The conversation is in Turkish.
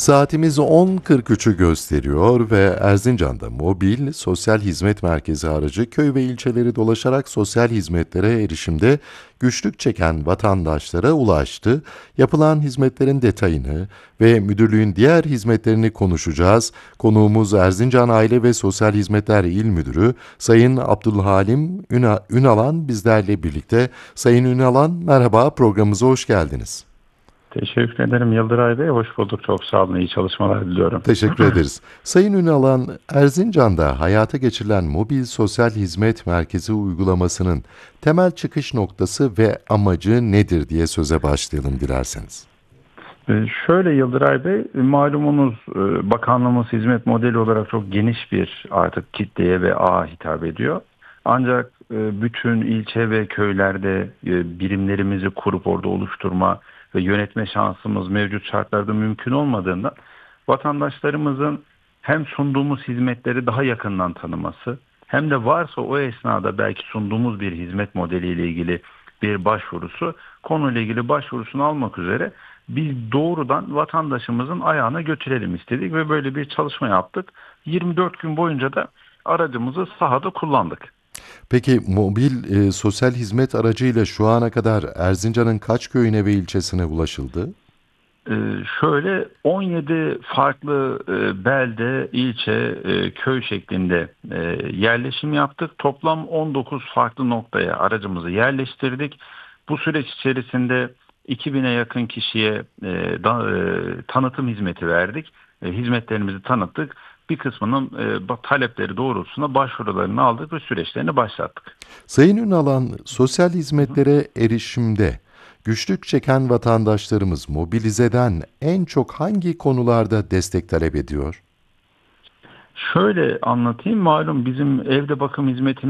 Saatimiz 10.43'ü gösteriyor ve Erzincan'da mobil sosyal hizmet merkezi aracı köy ve ilçeleri dolaşarak sosyal hizmetlere erişimde güçlük çeken vatandaşlara ulaştı. Yapılan hizmetlerin detayını ve müdürlüğün diğer hizmetlerini konuşacağız. Konuğumuz Erzincan Aile ve Sosyal Hizmetler İl Müdürü Sayın Abdülhalim Ünalan bizlerle birlikte. Sayın Ünalan, merhaba, programımıza hoş geldiniz. Teşekkür ederim Yıldıray Bey. Hoş bulduk. Çok sağ olun. İyi çalışmalar diliyorum. Teşekkür ederiz. Sayın Ünalan, Erzincan'da hayata geçirilen mobil sosyal hizmet merkezi uygulamasının temel çıkış noktası ve amacı nedir diye söze başlayalım dilerseniz. Şöyle Yıldıray Bey, malumunuz bakanlığımız hizmet modeli olarak çok geniş bir artık kitleye ve ağa hitap ediyor. Ancak bütün ilçe ve köylerde birimlerimizi kurup orada oluşturma ve yönetme şansımız mevcut şartlarda mümkün olmadığından vatandaşlarımızın hem sunduğumuz hizmetleri daha yakından tanıması hem de varsa o esnada belki sunduğumuz bir hizmet modeliyle ilgili bir başvurusu, konuyla ilgili başvurusunu almak üzere biz doğrudan vatandaşımızın ayağına götürelim istedik ve böyle bir çalışma yaptık. 24 gün boyunca da aracımızı sahada kullandık. Peki mobil sosyal hizmet aracıyla şu ana kadar Erzincan'ın kaç köyüne ve ilçesine ulaşıldı? Şöyle 17 farklı belde, ilçe, köy şeklinde yerleşim yaptık. Toplam 19 farklı noktaya aracımızı yerleştirdik. Bu süreç içerisinde 2000'e yakın kişiye tanıtım hizmeti verdik. Hizmetlerimizi tanıttık. Bir kısmının talepleri doğrultusunda başvurularını aldık ve süreçlerini başlattık. Sayın Ünalan, sosyal hizmetlere erişimde güçlük çeken vatandaşlarımız mobilizeden en çok hangi konularda destek talep ediyor? Şöyle anlatayım, malum bizim evde bakım hizmetimiz